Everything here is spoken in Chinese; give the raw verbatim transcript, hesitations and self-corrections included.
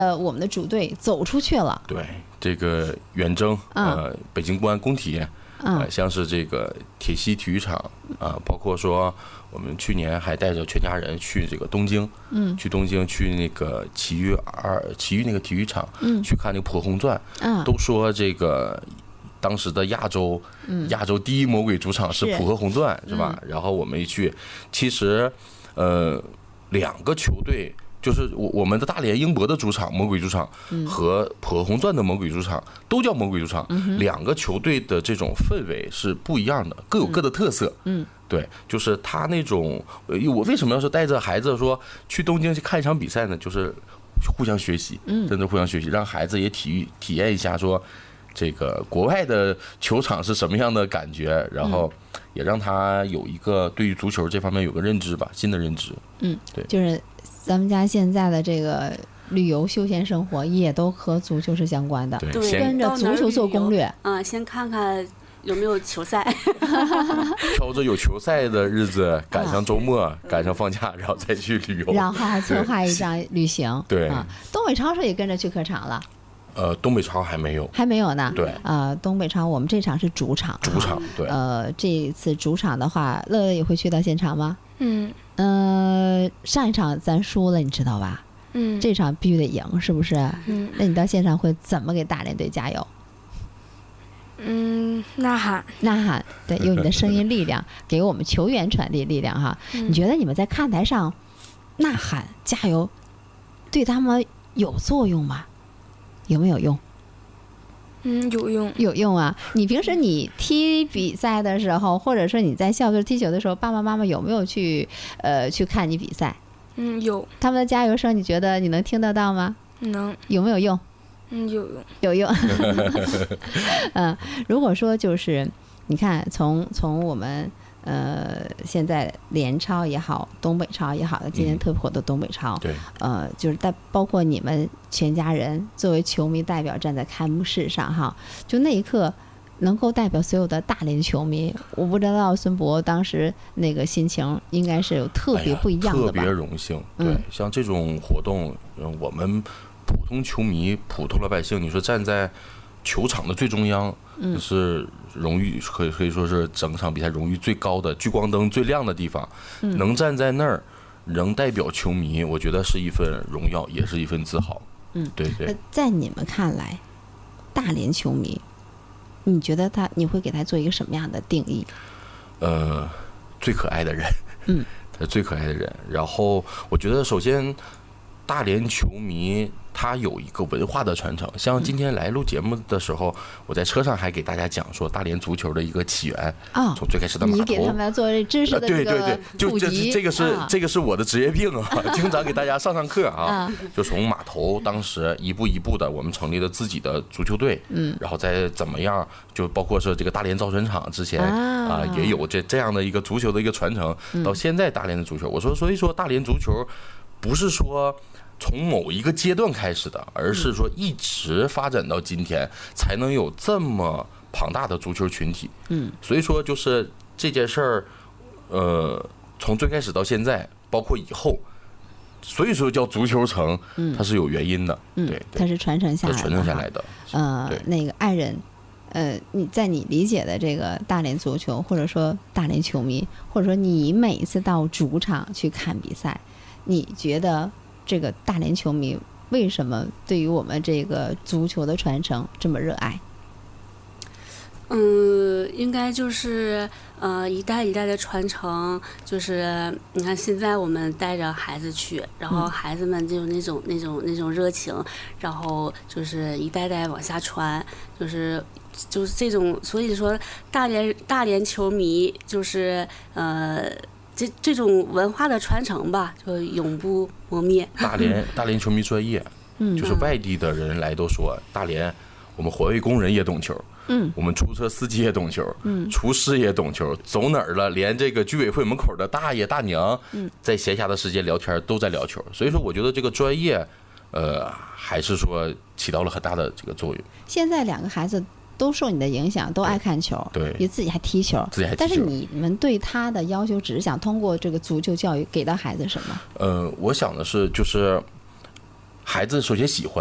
呃，我们的主队走出去了。 对，这个远征，呃，北京国安工体，呃，像是这个铁西体育场啊、呃，包括说我们去年还带着全家人去这个东京，嗯，去东京去那个奇遇二奇遇那个体育场，嗯，去看那个《破红传》，嗯，都说这个当时的亚洲，嗯，亚洲第一魔鬼主场是浦和红钻，是吧？然后我们一去，其实，呃，两个球队。就是我我们的大连英博的主场魔鬼主场和浦和红钻的魔鬼主场都叫魔鬼主场，两个球队的这种氛围是不一样的，各有各的特色。嗯，对，就是他那种，我为什么要是带着孩子说去东京去看一场比赛呢？就是互相学习，真的互相学习，让孩子也体育体验一下说这个国外的球场是什么样的感觉，然后也让他有一个对于足球这方面有个认知吧，新的认知。 嗯，对，就是。咱们家现在的这个旅游休闲生活也都和足球是相关的， 对， 跟着足球做攻略。 嗯，先看看有没有球赛， 挑着有球赛的日子，赶上周末，啊、赶上放假，然后再去旅游， 然后还策划一场旅行。 对啊，东北超市也跟着去客场了。 呃，东北超还没有， 还没有呢。 对， 呃，东北超我们这场是主场， 主场对。 呃，这次主场的话，乐乐也会去到现场吗？ 嗯。 呃，上一场咱输了，你知道吧？ 嗯。 这场必须得赢，是不是？ 嗯。 那你到现场会怎么给大连队加油？ 嗯，呐喊， 呐喊，对，用你的声音力量给我们球员传递力量哈。嗯、你觉得你们在看台上呐喊加油，对他们有作用吗？有没有用？ 嗯，有用， 有用啊！你平时你踢比赛的时候，或者说你在校队踢球的时候，爸爸妈妈有没有去呃去看你比赛？ 嗯，有。 他们的加油声，你觉得你能听得到吗？ 能。 有没有用？ 嗯，有用， 有用。嗯，如果说就是你看，从从我们。呃，现在联超也好，东北超也好的，今年特火的东北超， 对， 呃，就是带包括你们全家人作为球迷代表站在开幕式上哈，就那一刻能够代表所有的大连球迷，我不知道孙博当时那个心情应该是有特别不一样的吧？ 哎、特别荣幸，对，嗯、像这种活动，我们普通球迷、普通老百姓，你说站在球场的最中央，嗯，是荣誉可以可以说是整场比赛荣誉最高的、聚光灯最亮的地方，嗯、能站在那儿，能代表球迷，我觉得是一份荣耀，也是一份自豪。 嗯， 对对。 在你们看来，大连球迷，你觉得他你会给他做一个什么样的定义？ 呃，最可爱的人， 嗯， 他最可爱的人。然后我觉得，首先，大连球迷。他有一个文化的传承，像今天来录节目的时候，我在车上还给大家讲说大连足球的一个起源啊，从最开始的码头， 你给他们做知识的这个普及， 对对对，就这这个是、啊、这个是我的职业病啊，经常给大家上上课啊，啊就从码头当时一步一步的，我们成立了自己的足球队，嗯，然后再怎么样，就包括是这个大连造船厂之前啊、呃、也有这这样的一个足球的一个传承，嗯、到现在大连的足球，我说所以说大连足球不是说。从某一个阶段开始的，而是说一直发展到今天，才能有这么庞大的足球群体。嗯，所以说就是这件事儿，呃，从最开始到现在，包括以后，所以说叫足球城，它是有原因的。 嗯， 对， 它是传承下来的， 传承下来的。 呃，那个爱人，呃，你在你理解的这个大连足球，或者说大连球迷，或者说你每一次到主场去看比赛，你觉得？这个大连球迷为什么对于我们这个足球的传承这么热爱？ 嗯，应该就是呃一代一代的传承，就是你看现在我们带着孩子去，然后孩子们就那种那种那种热情，然后就是一代代往下传，就是就是这种，所以说大连大连球迷就是呃。这这种文化的传承吧，就永不磨灭。 大连大连球迷专业，嗯，就是外地的人来都说大连，我们环卫工人也懂球，嗯，我们出租车司机也懂球，嗯，厨师也懂球，走哪儿了，连这个居委会门口的大爷大娘，嗯，在闲暇的时间聊天都在聊球，所以说我觉得这个专业，呃，还是说起到了很大的这个作用。 现在两个孩子。都受你的影响，都爱看球， 对， 也自己还踢球， 自己还踢球。 但是你们对他的要求只是想通过这个足球教育给到孩子什么？ 呃，我想的是，就是孩子首先喜欢。